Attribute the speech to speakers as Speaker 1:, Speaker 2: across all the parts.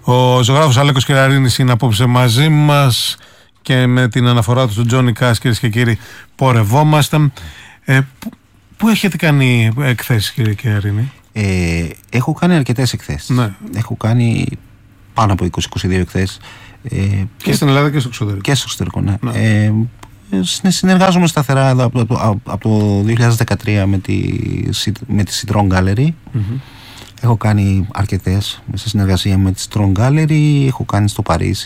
Speaker 1: Ο ζωγράφος Αλέκος Κεραρίνης είναι απόψε μαζί μας και με την αναφορά του στον Τζόνι Κάς, κυρίες και κύριοι, πορευόμαστε. Πού έχετε κάνει εκθέσεις, κύριε Κεραρίνη?
Speaker 2: Έχω κάνει αρκετές εκθέσεις.
Speaker 1: Ναι.
Speaker 2: Έχω κάνει πάνω από 20-22 εκθέσεις.
Speaker 1: Και στην Ελλάδα και στο εξωτερικό.
Speaker 2: Και στο εξωτερικό, ναι. Συνεργάζομαι σταθερά από το 2013 με τη Citron Gallery. Έχω κάνει αρκετές σε συνεργασία με τη Citron Gallery. Έχω κάνει στο Παρίσι,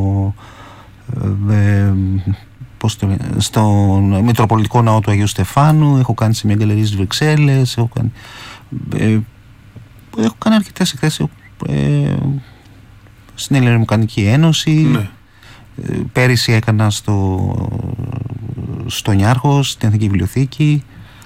Speaker 2: στο Μητροπολιτικό Ναό του Αγίου Στεφάνου. Έχω κάνει σε μια γκαλερί στις Βρυξέλλες. Έχω κάνει αρκετές εκθέσεις στην Ελληνομηχανική Ένωση.
Speaker 1: Ναι.
Speaker 2: Πέρυσι έκανα στο Νιάρχος, στην Εθνική Βιβλιοθήκη.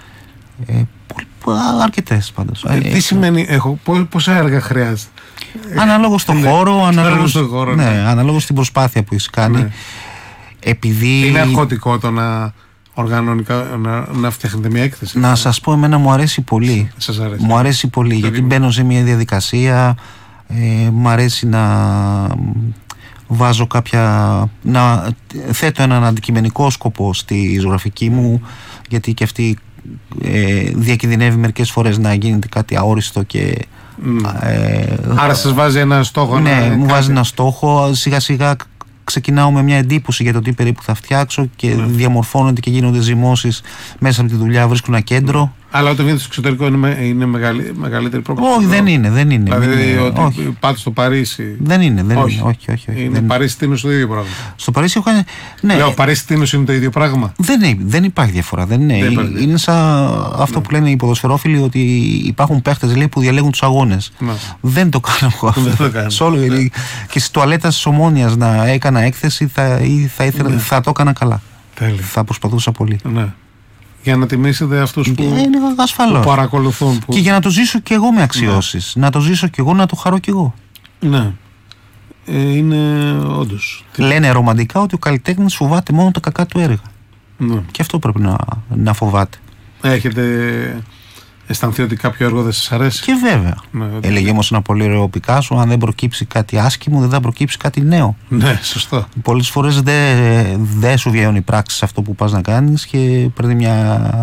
Speaker 2: Αρκετές πάντως.
Speaker 1: Τι σημαίνει, πόσα έργα χρειάζεται?
Speaker 2: Αναλόγως στον χώρο, αναλόγως στην προσπάθεια που έχεις κάνει.
Speaker 1: Ναι.
Speaker 2: Επειδή
Speaker 1: είναι αγχωτικό το να να φτιάχνετε μια έκθεση?
Speaker 2: Να σας πω, εμένα μου αρέσει πολύ.
Speaker 1: Σας αρέσει?
Speaker 2: Μου αρέσει πολύ, γιατί μπαίνω σε μια διαδικασία. Μου αρέσει να βάζω να θέτω έναν αντικειμενικό σκοπό στη ζωγραφική μου, γιατί και αυτή διακινδυνεύει μερικές φορές να γίνεται κάτι αόριστο και
Speaker 1: άρα σας βάζει ένα στόχο?
Speaker 2: Ναι, μου βάζει ένα στόχο. Σιγά σιγά ξεκινάω με μια εντύπωση για το τι περίπου θα φτιάξω και διαμορφώνονται και γίνονται ζυμώσεις μέσα από τη δουλειά, βρίσκω ένα κέντρο. Αλλά όταν βγαίνετε στο εξωτερικό είναι μεγαλύτερη πρόκληση? Όχι, δεν είναι.
Speaker 1: Δηλαδή ότι πάτε στο Παρίσι?
Speaker 2: Δεν είναι. Όχι.
Speaker 1: Είναι Παρίσι Τίνος το ίδιο πράγμα?
Speaker 2: Στο Παρίσι έχω κάνει. Ναι.
Speaker 1: Λέω, Παρίσι Τίνος είναι το ίδιο πράγμα?
Speaker 2: Δεν υπάρχει διαφορά. Είναι σαν αυτό που λένε οι ποδοσφαιρόφιλοι, ότι υπάρχουν παίχτες, λέει, που διαλέγουν τους αγώνες. Δεν το κάνω εγώ αυτό. Και στις τουαλέτας της Ομόνοιας να έκανα έκθεση, θα το έκανα καλά. Θα προσπαθούσα πολύ.
Speaker 1: Για να τιμήσετε αυτούς που παρακολουθούν.
Speaker 2: Και για να το ζήσω κι εγώ με αξιώσεις. Να το ζήσω κι εγώ, να το χαρώ κι εγώ.
Speaker 1: Ναι. Είναι όντως.
Speaker 2: Λένε ρομαντικά ότι ο καλλιτέχνης φοβάται μόνο τα κακά του έργα.
Speaker 1: Ναι.
Speaker 2: Και αυτό πρέπει να φοβάται.
Speaker 1: Έχετε αισθανθεί ότι κάποιο έργο δεν σας αρέσει?
Speaker 2: Και βέβαια. Έλεγε όμως ένα πολύ ωραίο Πικάσο: αν δεν προκύψει κάτι άσχημο, δεν θα προκύψει κάτι νέο.
Speaker 1: Ναι, σωστό.
Speaker 2: Πολλές φορές δεν σου βγαίνουν οι πράξεις αυτό που πας να κάνεις και παίρνει μια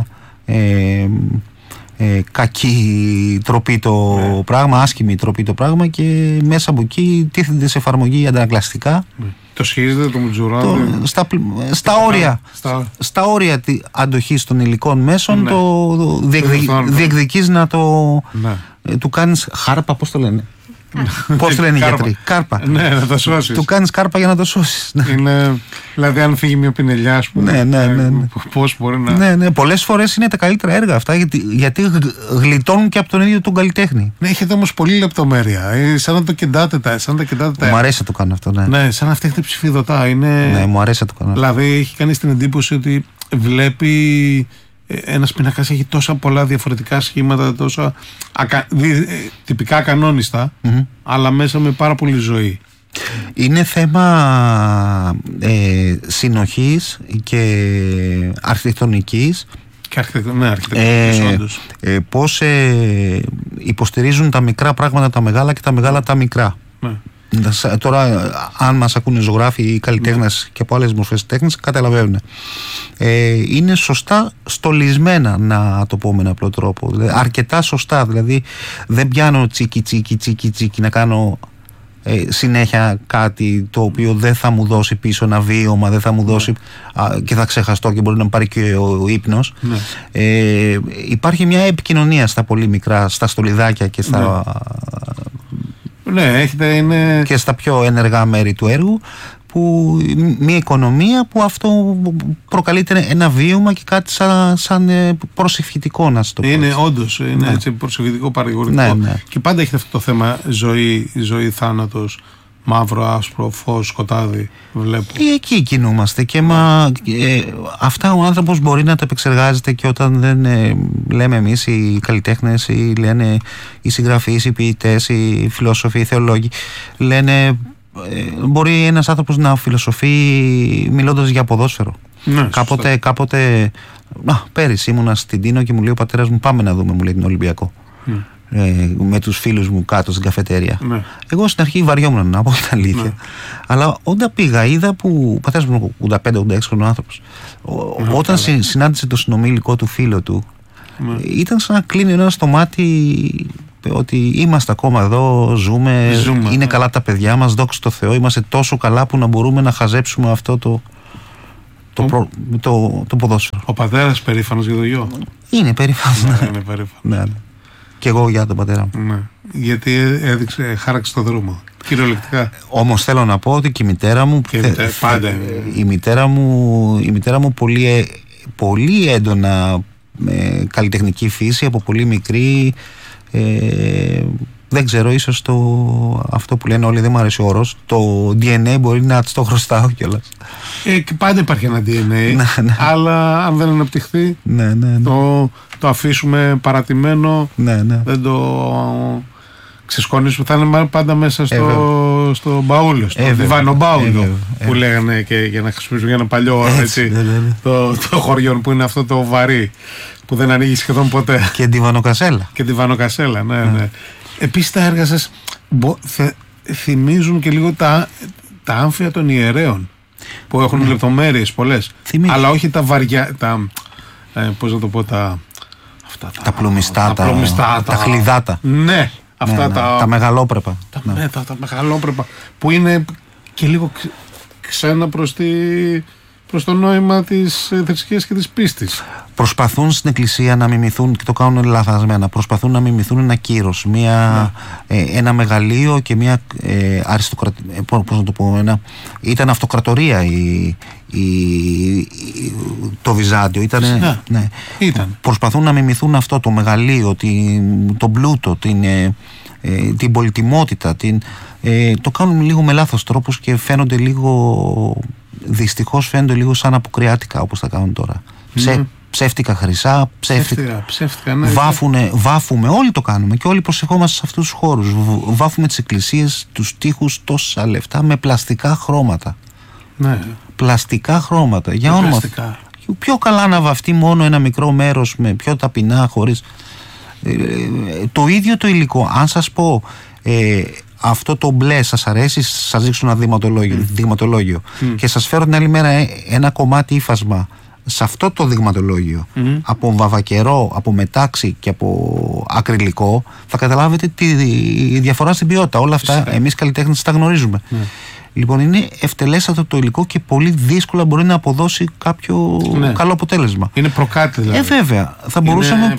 Speaker 2: κακή τροπή το πράγμα, άσχημη τροπή το πράγμα, και μέσα από εκεί τίθενται σε εφαρμογή αντανακλαστικά.
Speaker 1: Το σχίζετε, το μουτζουράδι?
Speaker 2: Στα όρια αντοχής των υλικών μέσων, το διεκδικείς να του κάνεις χάρπα, πώς το λένε? Πώς το λένε οι γιατροί? Κάρπα.
Speaker 1: Ναι, να το σώσεις.
Speaker 2: Του κάνεις κάρπα για να το σώσεις.
Speaker 1: Δηλαδή, αν φύγει μια πινελιά, ας πούμε.
Speaker 2: Ναι.
Speaker 1: Πώς μπορεί να.
Speaker 2: Ναι, πολλές φορές είναι τα καλύτερα έργα αυτά, γιατί γλιτώνουν και από τον ίδιο τον καλλιτέχνη.
Speaker 1: Ναι, έχετε όμως πολλή λεπτομέρεια. Σαν να το κεντάτε τα.
Speaker 2: Μου αρέσει να το κάνω αυτό, ναι.
Speaker 1: Ναι, σαν να φτιάχνετε ψηφιδωτά.
Speaker 2: Ναι, μου αρέσει να το κάνω.
Speaker 1: Δηλαδή, έχει κανείς την εντύπωση ότι βλέπει. Ένας πίνακας έχει τόσα πολλά διαφορετικά σχήματα, τόσα τυπικά ακανόνιστα, αλλά μέσα με πάρα πολύ ζωή.
Speaker 2: Είναι θέμα συνοχής και αρχιτεκτονικής.
Speaker 1: Και αρχιτεκτονικής, όντως.
Speaker 2: Πώς υποστηρίζουν τα μικρά πράγματα τα μεγάλα και τα μεγάλα τα μικρά. Ναι. Τώρα, αν μας ακούνε ζωγράφοι ή καλλιτέχνες και από άλλες μορφές τέχνης, καταλαβαίνουν. Είναι σωστά στολισμένα, να το πω με έναν απλό τρόπο. Αρκετά σωστά. Δηλαδή, δεν πιάνω τσίκι να κάνω συνέχεια κάτι το οποίο δεν θα μου δώσει πίσω ένα βίωμα, δεν θα μου δώσει και θα ξεχαστώ και μπορεί να πάρει και ο ύπνος. Υπάρχει μια επικοινωνία στα πολύ μικρά, στα στολιδάκια και στα.
Speaker 1: Ναι,
Speaker 2: και στα πιο ενεργά μέρη του έργου, που μια οικονομία που αυτό προκαλείται ένα βίωμα και κάτι σαν προσευχητικό, να το πω.
Speaker 1: Είναι όντως, είναι έτσι προσευχητικό, παρηγορητικό. Ναι. Και πάντα έχετε αυτό το θέμα ζωή, θάνατος, μαύρο, άσπρο, φως, σκοτάδι, βλέπω.
Speaker 2: Εκεί κινούμαστε και αυτά ο άνθρωπος μπορεί να τα επεξεργάζεται, και όταν δεν λέμε εμείς οι καλλιτέχνες, ή λένε οι συγγραφείς, οι ποιητές, οι φιλόσοφοι, οι θεολόγοι, λένε μπορεί ένας άνθρωπος να φιλοσοφεί μιλώντας για ποδόσφαιρο. Ναι, κάποτε πέρυσι ήμουνα στην Τίνο και μου λέει ο πατέρας μου: πάμε να δούμε, μου λέει, τον Ολυμπιακό. με τους φίλους μου κάτω στην καφετέρια.
Speaker 1: Ναι.
Speaker 2: Εγώ στην αρχή βαριόμουν, να πω την αλήθεια. Ναι. Αλλά όταν πήγα, είδα που ο πατέρας μου 85-86 χρονών άνθρωπος, όταν συνάντησε το συνομήλικο του φίλο του, ήταν σαν να κλείνει ένα στο μάτι ότι είμαστε ακόμα εδώ, ζούμε, είναι καλά τα παιδιά μας, δόξα τω Θεώ, είμαστε τόσο καλά που να μπορούμε να χαζέψουμε αυτό το ποδόσφαιρο.
Speaker 1: Ο πατέρας περήφανος για το γιο.
Speaker 2: Είναι περήφανος.
Speaker 1: Είναι περήφανος.
Speaker 2: Ναι. Και εγώ για τον πατέρα μου.
Speaker 1: Ναι. Γιατί χάραξε το δρόμο. Κυριολεκτικά.
Speaker 2: Όμως θέλω να πω ότι και η μητέρα μου.
Speaker 1: Πάντα.
Speaker 2: Η μητέρα μου πολύ έντονα καλλιτεχνική φύση, από πολύ μικρή. Δεν ξέρω, ίσως αυτό που λένε όλοι, δεν μου αρέσει ο όρος, το DNA μπορεί να το χρωστάω κιόλας.
Speaker 1: Και πάντα υπάρχει ένα DNA,
Speaker 2: ναι.
Speaker 1: αλλά αν δεν αναπτυχθεί,
Speaker 2: ναι.
Speaker 1: το αφήσουμε παρατημένο, δεν το ξεσκονίσουμε, θα είναι πάντα μέσα στο μπαούλιο, στο διβανομπάουλο που λέγανε, και για να χρησιμοποιήσουμε για ένα παλιό όρο, έτσι, το χωριό που είναι αυτό το βαρύ που δεν ανοίγει σχεδόν ποτέ.
Speaker 2: Και διβανοκασέλα.
Speaker 1: Ναι. Επίσης τα έργα σας θυμίζουν και λίγο τα άμφια των ιερέων που έχουν λεπτομέρειες πολλές. Αλλά όχι τα βαριά, πώς να το πω, τα
Speaker 2: πλουμιστά, τα χλιδάτα.
Speaker 1: Ναι, αυτά
Speaker 2: τα μεγαλόπρεπα.
Speaker 1: Τα μεγαλόπρεπα που είναι και λίγο ξένα προς το νόημα της θρησκείας και της πίστης.
Speaker 2: Προσπαθούν στην εκκλησία να μιμηθούν, και το κάνουν λαθασμένα, προσπαθούν να μιμηθούν ένα κύρος, ένα μεγαλείο και μια αριστοκρατία, πώς να το πω, ήταν αυτοκρατορία το Βυζάντιο, ήταν. Προσπαθούν να μιμηθούν αυτό το μεγαλείο, τον πλούτο, την πολυτιμότητα, το κάνουν λίγο με λάθος τρόπους και φαίνονται λίγο, δυστυχώς φαίνονται λίγο σαν αποκριάτικα, όπως τα κάνουν τώρα. Ψεύτικα χρυσά, ψεύτικα, ναι, βάφουμε, όλοι το κάνουμε και όλοι προσευχόμαστε σε αυτούς τους χώρους. Βάφουμε τις εκκλησίες, τους τοίχους, τόσα λεφτά με πλαστικά χρώματα.
Speaker 1: Ναι.
Speaker 2: Πλαστικά χρώματα. Για όνομα. Πιο καλά να βαφτεί μόνο ένα μικρό μέρος με πιο ταπεινά, χωρίς. Το ίδιο το υλικό. Αν σας πω, αυτό το μπλε σας αρέσει, σας δείξω ένα δειγματολόγιο και σας φέρω την άλλη μέρα ένα κομμάτι ύφασμα σε αυτό το δειγματολόγιο από βαβακερό, από μετάξι και από ακριλικό, θα καταλάβετε τη διαφορά στην ποιότητα. Όλα αυτά εμείς καλλιτέχνες τα γνωρίζουμε. Λοιπόν, είναι ευτελέστατο το υλικό και πολύ δύσκολα μπορεί να αποδώσει κάποιο καλό αποτέλεσμα.
Speaker 1: Είναι προκάτι δηλαδή.
Speaker 2: Βέβαια, θα μπορούσαμε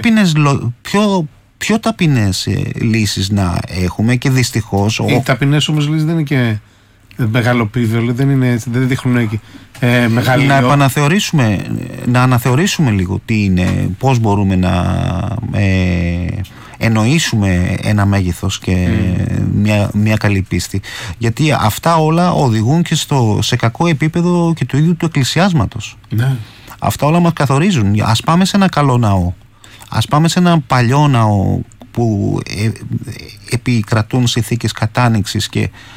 Speaker 2: πιο ταπεινές λύσεις να έχουμε και δυστυχώς.
Speaker 1: Οι ταπεινές όμως λύσεις δεν είναι και μεγαλοπίβολο, δεν δείχνουν εκεί μεγαλύτερο.
Speaker 2: Να αναθεωρήσουμε λίγο τι είναι, πώς μπορούμε να εννοήσουμε ένα μέγεθος και μια καλή πίστη. Γιατί αυτά όλα οδηγούν και σε κακό επίπεδο και του ίδιου του εκκλησιάσματος.
Speaker 1: Ναι.
Speaker 2: Αυτά όλα μας καθορίζουν. Ας πάμε σε ένα καλό ναό. Ας πάμε σε ένα παλιό ναό που επικρατούν συνθήκες κατάνοιξης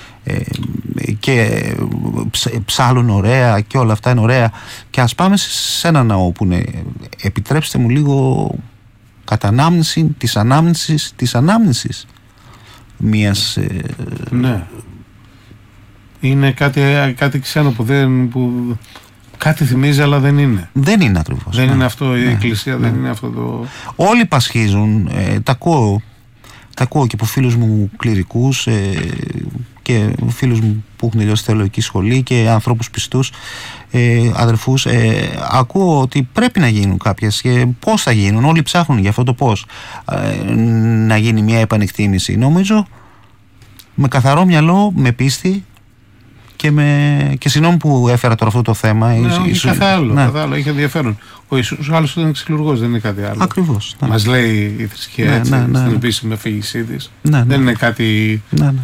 Speaker 2: και ψάλουν ωραία και όλα αυτά είναι ωραία, και ας πάμε σε ένα ναό που είναι, επιτρέψτε μου λίγο, κατανάμνηση της ανάμνησης μιας.
Speaker 1: Ναι. Είναι κάτι ξένο που κάτι θυμίζει αλλά δεν είναι.
Speaker 2: Δεν είναι ακριβώς.
Speaker 1: Δεν είναι αυτό, η εκκλησία δεν είναι αυτό το.
Speaker 2: Όλοι πασχίζουν, τα ακούω και από φίλους μου κληρικούς και φίλους μου που έχουν τελειώσει θεολογική σχολή και ανθρώπους πιστούς, αδερφούς, ακούω ότι πρέπει να γίνουν κάποιες, και πώς θα γίνουν, όλοι ψάχνουν για αυτό το πώς να γίνει μια επανεκτίμηση. Νομίζω με καθαρό μυαλό, με πίστη και συγγνώμη που έφερα τώρα αυτό το θέμα.
Speaker 1: Καθαρό, έχει ενδιαφέρον. Ο Ιησούς άλλος ήταν ξυλουργός, δεν είναι κάτι άλλο.
Speaker 2: Ακριβώς.
Speaker 1: Μας λέει η θρησκεία στην επίσημη αφήγησή της. Δεν είναι κάτι.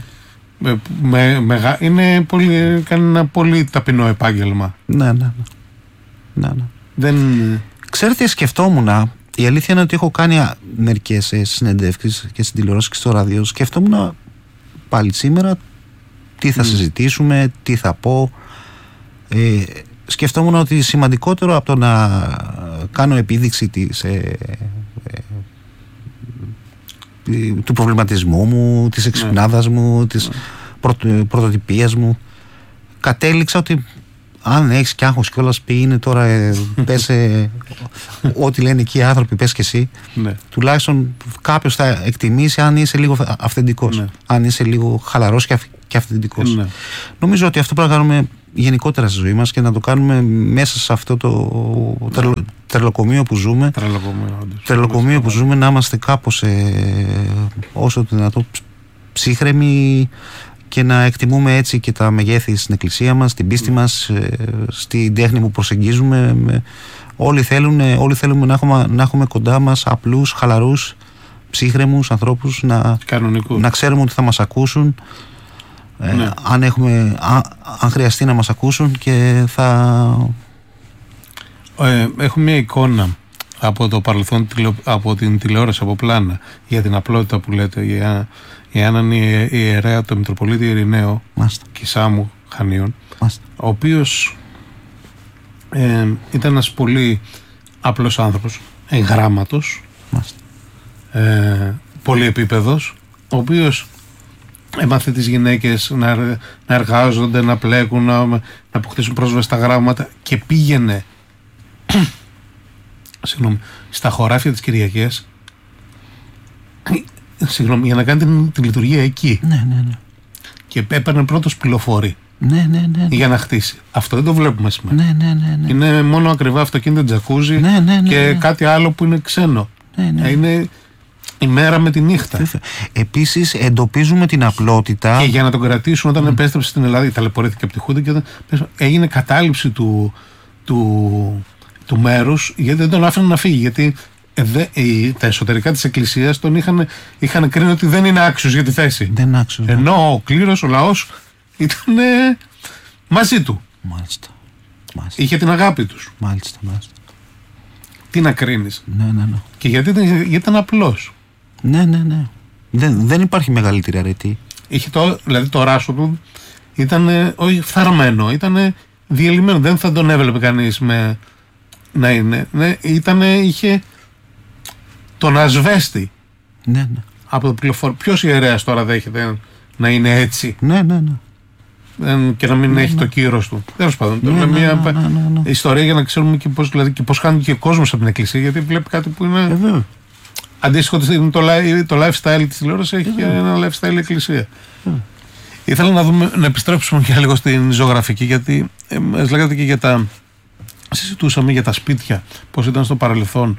Speaker 1: Κάνει ένα πολύ ταπεινό επάγγελμα.
Speaker 2: Ναι. Ξέρετε, σκεφτόμουν, η αλήθεια είναι ότι έχω κάνει μερικές συνεντεύξεις και στην τηλεόραση και στο ράδιο. Σκεφτόμουν πάλι σήμερα τι θα συζητήσουμε, τι θα πω. Σκεφτόμουν ότι σημαντικότερο από το να κάνω επίδειξη της του προβληματισμού μου, της εξυπνάδας μου, της πρωτοτυπίας μου. Κατέληξα ότι αν έχεις κι άγχος κιόλας, είναι τώρα, πες ό,τι λένε εκεί οι άνθρωποι, πες και εσύ.
Speaker 1: Ναι.
Speaker 2: Τουλάχιστον κάποιος θα εκτιμήσει αν είσαι λίγο αυθεντικός,
Speaker 1: ναι.
Speaker 2: αν είσαι λίγο χαλαρός και αυθεντικός.
Speaker 1: Ναι.
Speaker 2: Νομίζω ότι αυτό πρέπει να κάνουμε γενικότερα στη ζωή μας και να το κάνουμε μέσα σε αυτό το τρελοκομείο που ζούμε. Τρελοκομείο που ζούμε, να είμαστε κάπως όσο το δυνατό ψύχρεμοι και να εκτιμούμε έτσι και τα μεγέθη στην εκκλησία μας, την πίστη μας, στην τέχνη που προσεγγίζουμε. Όλοι θέλουμε να έχουμε κοντά μας απλούς, χαλαρούς, ψύχρεμους ανθρώπους, να ξέρουμε ότι θα μας ακούσουν, ναι. αν χρειαστεί να μας ακούσουν και θα...
Speaker 1: Έχω μια εικόνα από το παρελθόν, από την τηλεόραση, από πλάνα, για την απλότητα που λέτε, για έναν ιερέα, το Μητροπολίτη Ειρηναίο Κισάμου Χανίων, ο οποίος ήταν ένας πολύ απλός άνθρωπος, εγγράμματος, πολυεπίπεδος, ο οποίος έμαθε τις γυναίκες να εργάζονται, να πλέκουν, να αποκτήσουν πρόσβαση στα γράμματα και πήγαινε στα χωράφια της Κυριακής για να κάνει τη λειτουργία εκεί.
Speaker 2: Ναι.
Speaker 1: Και έπαιρνε πρώτος πυλοφόρη.
Speaker 2: Ναι.
Speaker 1: Για να χτίσει. Αυτό δεν το βλέπουμε σήμερα.
Speaker 2: Ναι.
Speaker 1: Είναι μόνο ακριβά αυτοκίνητα, τζακούζι και κάτι άλλο που είναι ξένο.
Speaker 2: Ναι.
Speaker 1: Είναι η μέρα με τη νύχτα.
Speaker 2: Επίσης εντοπίζουμε την απλότητα.
Speaker 1: Και για να τον κρατήσουν όταν επέστρεψε στην Ελλάδα, ταλαιπωρήθηκε από τη Χούντα και έγινε κατάληψη του μέρους, γιατί δεν τον άφηναν να φύγει. Γιατί τα εσωτερικά της εκκλησίας τον είχαν κρίνει ότι δεν είναι άξιος για τη θέση.
Speaker 2: Δεν άξιος.
Speaker 1: Ενώ ο κλήρος, ο λαός ήταν μαζί του.
Speaker 2: Μάλιστα.
Speaker 1: Είχε την αγάπη τους.
Speaker 2: Μάλιστα.
Speaker 1: Τι να κρίνεις.
Speaker 2: Ναι.
Speaker 1: Και γιατί ήταν απλός.
Speaker 2: Ναι. Δεν υπάρχει μεγαλύτερη αρετή.
Speaker 1: Είχε δηλαδή το ράσο του ήταν όχι φθαρμένο, ήταν διελειμμένο. Δεν θα τον έβλεπε κανείς να είναι. Ναι, είχε τον ασβέστη.
Speaker 2: Ναι.
Speaker 1: Από το πληροφορικό. Ποιος ιερέας τώρα δέχεται να είναι έτσι.
Speaker 2: Ναι.
Speaker 1: Και να μην έχει το κύρος του. Τέλος πάντων. Είναι μια ιστορία για να ξέρουμε και πώς χάνει και ο κόσμος από την εκκλησία, γιατί βλέπει κάτι που είναι. Αντίστοιχο το lifestyle της τηλεόρασης έχει και ένα lifestyle εκκλησία. Ήθελα να επιστρέψουμε και λίγο στην ζωγραφική, γιατί μας λέγατε και συζητούσαμε για τα σπίτια, πώς ήταν στο παρελθόν,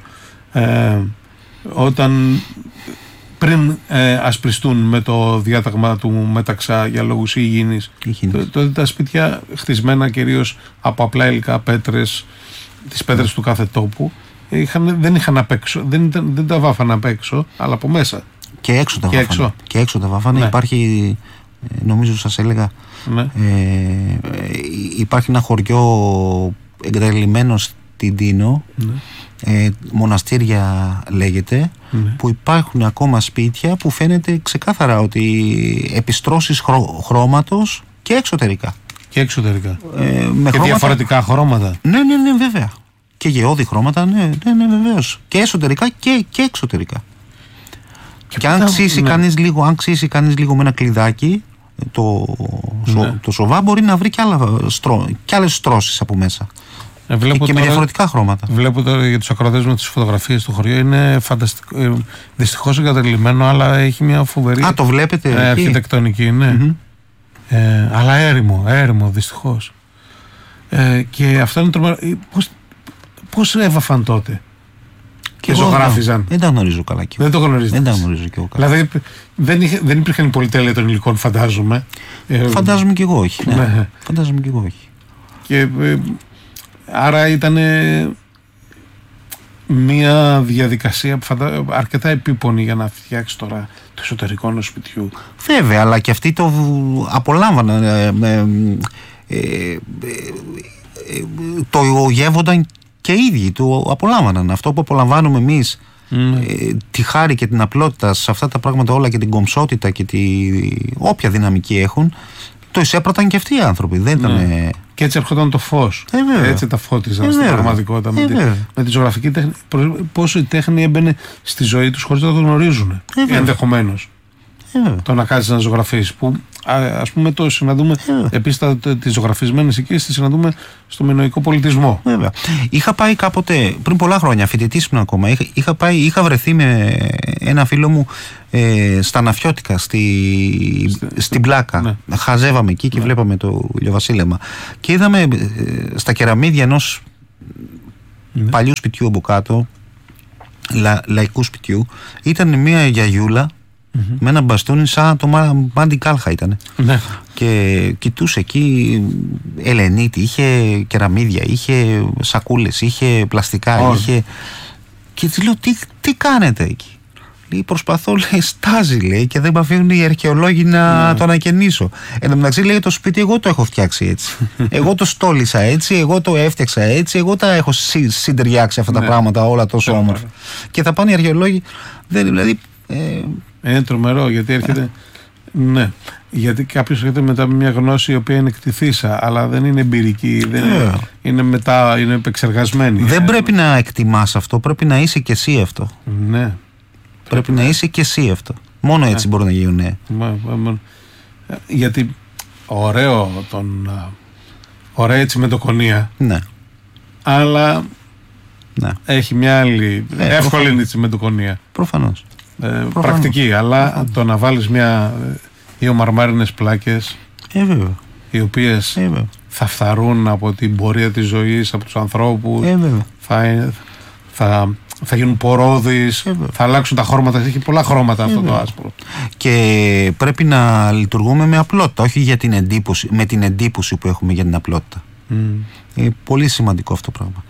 Speaker 1: όταν πριν ασπριστούν με το διάταγμα του Μεταξά για λόγους υγιεινής, τότε τα σπίτια χτισμένα κυρίως από απλά υλικά, πέτρες, τις πέτρες του κάθε τόπου, δεν είχαν απ' έξω, δεν τα βάφανε απ' έξω, αλλά από μέσα.
Speaker 2: Και έξω τα βάφανε. Και έξω τα βάφανε. Ναι. Υπάρχει, νομίζω σας έλεγα, υπάρχει ένα χωριό εγκαταλειμμένο στην Τίνο, μοναστήρια λέγεται, που υπάρχουν ακόμα σπίτια που φαίνεται ξεκάθαρα ότι επιστρώσεις χρώματος και εξωτερικά.
Speaker 1: Και
Speaker 2: χρώματα,
Speaker 1: διαφορετικά χρώματα.
Speaker 2: Ναι, βέβαια. Και γεώδη χρώματα, ναι, βεβαίως. Και εσωτερικά και εξωτερικά. Και αν ξύσει κανείς λίγο με ένα κλειδάκι το σοβά, μπορεί να βρει και άλλες στρώσεις από μέσα. Και με διαφορετικά χρώματα.
Speaker 1: Βλέπω τώρα για τους ακροατές με τις φωτογραφίες του χωριού, είναι φανταστικό. Δυστυχώς εγκαταλειμμένο, αλλά έχει μια φοβερή
Speaker 2: το βλέπετε
Speaker 1: αρχιτεκτονική, ναι. Αλλά έρημο δυστυχώς. Και αυτό είναι τρομερό. Πώς έβαφαν τότε και ζωγράφιζαν.
Speaker 2: Δεν τα γνωρίζω καλά και
Speaker 1: δεν το γνωρίζετε.
Speaker 2: Δεν τα γνωρίζω και εγώ καλά.
Speaker 1: Δηλαδή δεν υπήρχαν πολυτέλεια των υλικών, φαντάζομαι.
Speaker 2: Φαντάζομαι και εγώ όχι. Ναι. Φαντάζομαι και εγώ όχι.
Speaker 1: Και άρα ήταν μια διαδικασία αρκετά επίπονη για να φτιάξει τώρα το εσωτερικό ενός σπιτιού.
Speaker 2: Βέβαια, αλλά και αυτοί το απολάμβαναν. Το γεύονταν και οι ίδιοι, το απολάμβαναν. Αυτό που απολαμβάνουμε εμείς, τη χάρη και την απλότητα σε αυτά τα πράγματα όλα και την κομψότητα και όποια δυναμική έχουν, το εισέπραταν και αυτοί οι άνθρωποι. Δεν ήταν
Speaker 1: Και έτσι ερχόταν το φως. Έτσι τα φώτιζαν στην πραγματικότητα. Με τη ζωγραφική τέχνη. Πόσο η τέχνη έμπαινε στη ζωή τους χωρίς να το γνωρίζουν. Ενδεχομένως. Το να κάτσεις να ζωγραφίσεις. Που ας πούμε το συναντούμε επίσης τις ζωγραφισμένες εκεί, τις συναντούμε στο μινωικό πολιτισμό.
Speaker 2: Βέβαια. Είχα πάει κάποτε, πριν πολλά χρόνια, φοιτητής ήμουν ακόμα, είχα βρεθεί με ένα φίλο μου στα Ναφιώτικα, στην Πλάκα. Ναι. Χαζεύαμε εκεί και βλέπαμε το ηλιοβασίλεμα. Και είδαμε στα κεραμίδια ενός παλιού σπιτιού από κάτω, λαϊκού σπιτιού, ήταν μια γιαγιούλα με ένα μπαστούνι σαν το Μάντι Κάλχα ήταν. Ναι. Και κοιτούσε εκεί ελενίτη, είχε κεραμίδια, είχε σακούλες, είχε πλαστικά, είχε... Και της λέω, τι κάνετε εκεί? Λέει, προσπαθώ, λέει, στάζει, λέει, και δεν με αφήνουν οι αρχαιολόγοι να το ανακαινήσω. Εν τω μεταξύ, λέει, το σπίτι εγώ το έχω φτιάξει έτσι. Εγώ το στόλισα έτσι, εγώ το έφτιαξα έτσι, εγώ τα έχω συντεριάξει αυτά τα πράγματα όλα τόσο όμορφα. Και θα πάνε οι αρχαιολόγοι, δηλαδή...
Speaker 1: Είναι τρομερό, γιατί έρχεται... Ναι, γιατί κάποιος έρχεται μετά με μια γνώση η οποία είναι κτηθήσα, αλλά δεν είναι εμπειρική, είναι μετά, είναι επεξεργασμένη.
Speaker 2: Δεν πρέπει να εκτιμάς αυτό, πρέπει να είσαι και εσύ αυτό.
Speaker 1: Ναι.
Speaker 2: Πρέπει να είσαι και εσύ αυτό. Μόνο έτσι μπορεί να γίνουν.
Speaker 1: Γιατί ωραία έτσι μετοκονία.
Speaker 2: Ναι.
Speaker 1: Αλλά έχει μια άλλη εύκολη έτσι μετοκονία.
Speaker 2: Προφανώς.
Speaker 1: Πρακτική, αλλά το να βάλεις δύο μαρμάρινες πλάκες οι οποίες θα φθαρούν από την πορεία της ζωής, από τους ανθρώπους, θα γίνουν πορόδεις, θα αλλάξουν τα χρώματα. Έχει πολλά χρώματα αυτό το άσπρο.
Speaker 2: Και πρέπει να λειτουργούμε με απλότητα, όχι με την εντύπωση που έχουμε για την απλότητα. Είναι πολύ σημαντικό αυτό το πράγμα.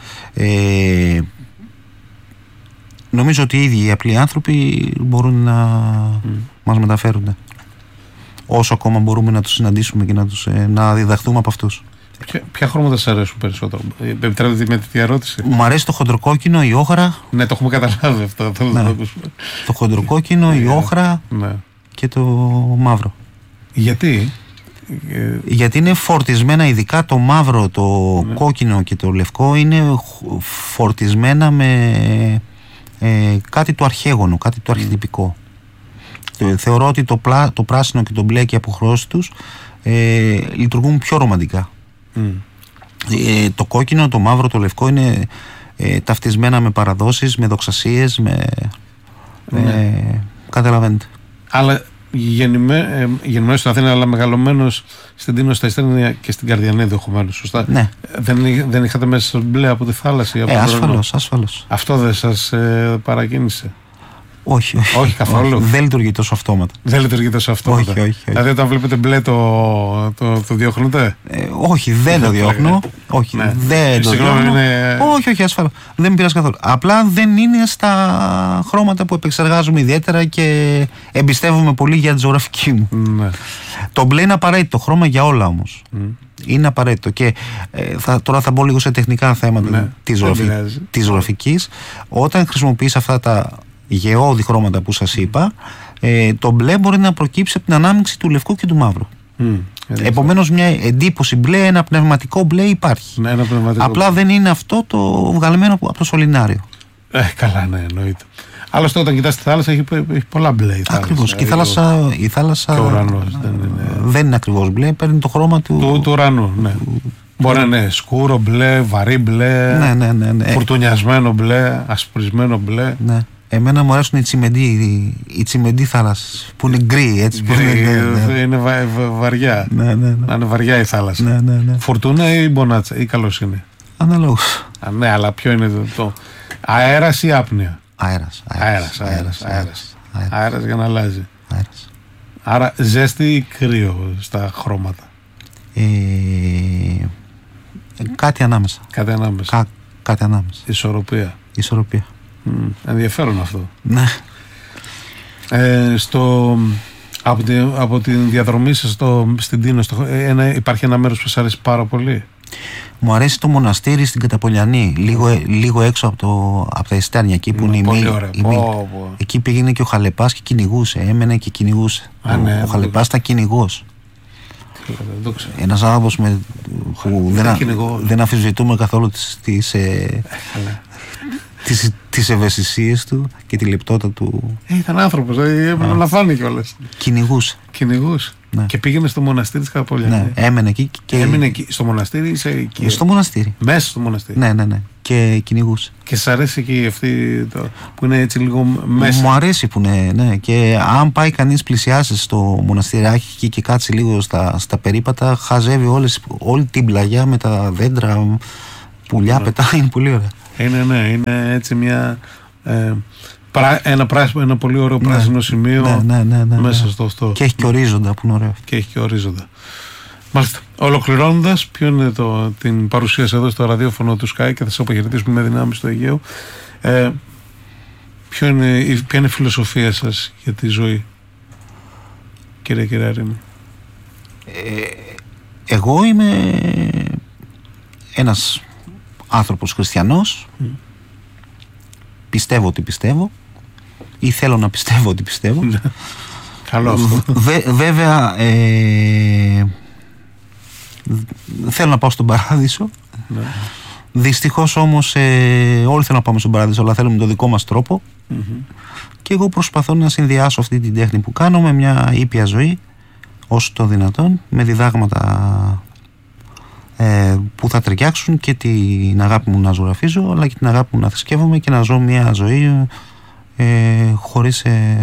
Speaker 2: Νομίζω ότι οι ίδιοι οι απλοί άνθρωποι μπορούν να μας μεταφέρουν. Όσο ακόμα μπορούμε να τους συναντήσουμε και να διδαχθούμε από αυτούς.
Speaker 1: Ποια χρώματα σας αρέσουν περισσότερο? Επιτρέπετε με τη ερώτηση.
Speaker 2: Μου αρέσει το χοντροκόκκινο, η όχρα.
Speaker 1: Ναι, το έχουμε καταλάβει αυτό.
Speaker 2: Το χοντροκόκκινο, η όχρα και το μαύρο.
Speaker 1: Γιατί?
Speaker 2: Γιατί είναι φορτισμένα, ειδικά το μαύρο, το κόκκινο και το λευκό είναι φορτισμένα με κάτι το αρχαίγωνο, κάτι το αρχιτυπικό. Θεωρώ ότι το πράσινο και το μπλε και οι αποχρώσεις τους λειτουργούν πιο ρομαντικά. Το κόκκινο, το μαύρο, το λευκό είναι ταυτισμένα με παραδόσεις, με δοξασίες, καταλαβαίνετε.
Speaker 1: Αλλά γεννημένος στην Αθήνα, αλλά μεγαλωμένος στην Τίνο, στα Ιστέρνια και στην Καρδιανή ενδεχομένως, σωστά?
Speaker 2: Ναι.
Speaker 1: Δεν είχατε μέσα στο μπλε από τη θάλασσα?
Speaker 2: Ασφαλώς.
Speaker 1: Αυτό δεν σας παρακίνησε?
Speaker 2: Όχι.
Speaker 1: Όχι καθόλου.
Speaker 2: Δεν λειτουργεί τόσο αυτόματα.
Speaker 1: Όχι. Δηλαδή όταν βλέπετε μπλε το διώχνετε?
Speaker 2: Όχι, δεν το διώχνω. Όχι, δεν το διώχνω. Όχι, ασφαλώς. Δεν με πειράζει καθόλου. Απλά δεν είναι στα χρώματα που επεξεργάζομαι ιδιαίτερα και εμπιστεύομαι πολύ για τη ζωγραφική μου. Ναι. Το μπλε είναι απαραίτητο χρώμα για όλα όμως. Είναι απαραίτητο. Και τώρα θα μπω λίγο σε τεχνικά θέματα της ζωγραφικής. Όταν χρησιμοποιείς αυτά τα γεώδη χρώματα που σας είπα, το μπλε μπορεί να προκύψει από την ανάμειξη του λευκού και του μαύρου. Επομένως μια εντύπωση μπλε, ένα πνευματικό μπλε υπάρχει. Απλά δεν είναι αυτό το βγαλμένο από το σωληνάριο.
Speaker 1: Καλά, ναι, εννοείται. Άλλωστε όταν κοιτάς τη θάλασσα έχει πολλά μπλε.
Speaker 2: Ακριβώς. Και η θάλασσα
Speaker 1: και ο ουρανός,
Speaker 2: δεν είναι ακριβώς μπλε, παίρνει το χρώμα του
Speaker 1: ουρανού. Ναι. Μπορεί να είναι σκούρο μπλε, βαρύ μπλε, φουρτουνιασμένο μπλε, ασπρισμένο μπλε.
Speaker 2: Ναι. Εμένα μου αρέσουν οι τσιμεντί θάλασσες που είναι γκρι, έτσι.
Speaker 1: Είναι βαριά. Να είναι βαριά η θάλασσα.
Speaker 2: Ναι.
Speaker 1: Φουρτούνα ή μπονάτσα ή καλοσύνη?
Speaker 2: Αναλόγως.
Speaker 1: Ναι, αλλά ποιο είναι το αέρας ή άπνοια? Αέρας για να αλλάζει. Άρα ζέστη ή κρύο στα χρώματα?
Speaker 2: Κάτι ανάμεσα. Κάτι ανάμεσα.
Speaker 1: Ισορροπία. Ενδιαφέρον αυτό.
Speaker 2: Ναι.
Speaker 1: Από την διαδρομή σας στην Τίνο υπάρχει ένα μέρος που σας αρέσει πάρα πολύ?
Speaker 2: Μου αρέσει το μοναστήρι στην Καταπολιανή, λίγο έξω από τα Ιστέρνια, εκεί που είναι η μήλη. Εκεί πήγαινε και ο Χαλεπάς και κυνηγούσε, έμενε και κυνηγούσε. Ο Χαλεπάς ήταν κυνηγός. Ένας άνθρωπος που δεν αμφισβητούμε καθόλου τις ευαισθησίες του και τη λεπτότητα του.
Speaker 1: Ήταν άνθρωπος, έπρεπε να φάνηκε κιόλας. Κυνηγούς. Ναι. Και πήγαινε στο μοναστήρι της Καραπολιάς.
Speaker 2: Ναι, έμενε εκεί.
Speaker 1: Έμενε εκεί. Στο μοναστήρι ή σε εκεί?
Speaker 2: Στο μοναστήρι.
Speaker 1: Μέσα στο μοναστήρι.
Speaker 2: Ναι. Και κυνηγούσε.
Speaker 1: Και σας αρέσει εκεί αυτή που είναι έτσι λίγο μέσα?
Speaker 2: Μου αρέσει που είναι, ναι. Και αν πάει κανείς, πλησιάσει στο μοναστηράκι και κάτσει λίγο στα περίπατα, χαζεύει όλη την πλαγιά με τα δέντρα, πουλιά, πετάει. Είναι πολύ ωραία.
Speaker 1: Είναι έτσι μια. Ένα πολύ ωραίο πράσινο σημείο μέσα στο αυτό.
Speaker 2: Και έχει και ορίζοντα που είναι ωραίο.
Speaker 1: Και έχει και ορίζοντα. Μάλιστα. Ολοκληρώνοντας, ποιο είναι την παρουσίαση εδώ στο ραδιόφωνο του Sky και θα σας αποχαιρετήσουμε με δυνάμεις στο Αιγαίο. Ποια είναι η φιλοσοφία σας για τη ζωή, κύριε Κυραρίνη?
Speaker 2: Εγώ είμαι ένας άνθρωπος χριστιανός. Πιστεύω ότι πιστεύω ή θέλω να πιστεύω ότι πιστεύω.
Speaker 1: Καλό αυτό.
Speaker 2: Βέβαια θέλω να πάω στον παράδεισο. Ναι. Δυστυχώς όμως όλοι θέλουν να πάμε στον παράδεισο, αλλά θέλουμε το δικό μας τρόπο. Και εγώ προσπαθώ να συνδυάσω αυτή την τέχνη που κάνω με μια ήπια ζωή όσο το δυνατόν, με διδάγματα που θα ταιριάξουν και την αγάπη μου να ζωγραφίζω, αλλά και την αγάπη μου να θρησκεύομαι και να ζω μια ζωή χωρίς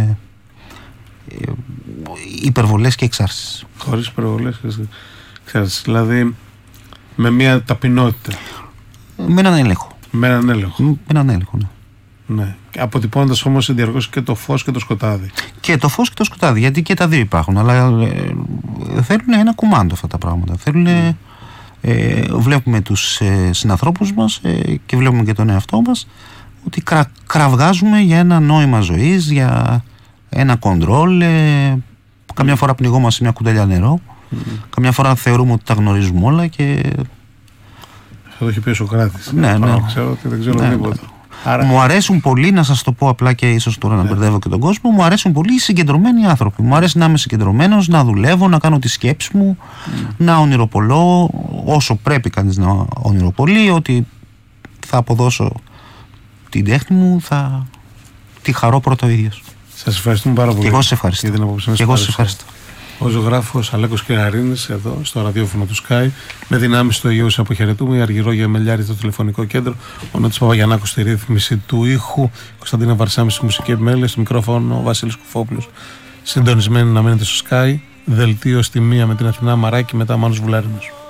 Speaker 2: υπερβολές και εξάρσεις.
Speaker 1: Χωρίς υπερβολές και εξάρσεις. Δηλαδή με μια ταπεινότητα.
Speaker 2: Με έναν έλεγχο.
Speaker 1: Με έναν έλεγχο,
Speaker 2: ναι.
Speaker 1: Ναι. Αποτυπώνοντας όμως διαρκώς και το φως και το σκοτάδι.
Speaker 2: Και το φως και το σκοτάδι, γιατί και τα δύο υπάρχουν, αλλά θέλουν ένα κουμάντο αυτά τα πράγματα. Θέλουν. Βλέπουμε τους συνανθρώπους μας και βλέπουμε και τον εαυτό μας ότι κραυγάζουμε για ένα νόημα ζωής, για ένα κοντρόλ. Καμιά φορά πνιγόμαστε σε μια κουταλιά νερό, καμιά φορά θεωρούμε ότι τα γνωρίζουμε όλα και...
Speaker 1: Αυτό το έχει πει ο Σοκράτης.
Speaker 2: Ναι.
Speaker 1: Ξέρω ότι δεν ξέρω τίποτα.
Speaker 2: Άρα... Μου αρέσουν πολύ, να σας το πω απλά και ίσως τώρα να μπερδεύω και τον κόσμο, μου αρέσουν πολύ οι συγκεντρωμένοι άνθρωποι. Μου αρέσει να είμαι συγκεντρωμένος, να δουλεύω, να κάνω τη σκέψη μου, να ονειροπολώ όσο πρέπει κανείς να ονειροπολεί, ότι θα αποδώσω την τέχνη μου, θα τη χαρώ πρώτο ίδιος.
Speaker 1: Σας ευχαριστούμε πάρα πολύ.
Speaker 2: Και εγώ σας ευχαριστώ.
Speaker 1: Και εγώ σας ευχαριστώ. Ο ζωγράφος Αλέκος Κυραρίνης εδώ στο ραδιόφωνο του Sky. Με δυνάμεις στο Αιγαίο αποχαιρετούμε. Η Αργυρόγια Μελιάρη στο τηλεφωνικό κέντρο. Ο Νότης Παπαγιαννάκος στη ρύθμιση του ήχου. Κωνσταντίνα Βαρσάμι στη μουσική επιμέλεια. Στο μικρόφωνο ο Βασίλης Κουφόπουλος. Συντονισμένοι να μείνετε στο Sky. Δελτίο στη 1 με την Αθηνά Μαράκη, μετά Μάνος Βουλάρινος.